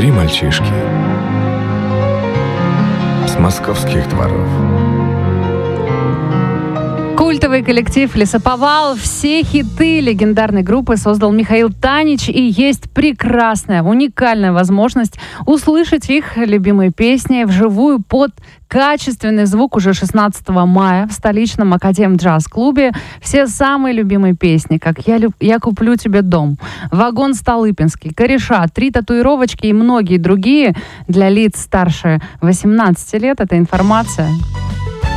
3 мальчишки с московских дворов. Культовый коллектив «Лесоповал». Все хиты легендарной группы создал Михаил Танич, и есть прекрасная, уникальная возможность услышать их любимые песни вживую под качественный звук уже 16 мая в столичном Академджаз-клубе. Все самые любимые песни, как «Я куплю тебе дом», «Вагон Столыпинский», «Кореша», «Три татуировочки» и многие другие для лиц старше 18 лет. Это информация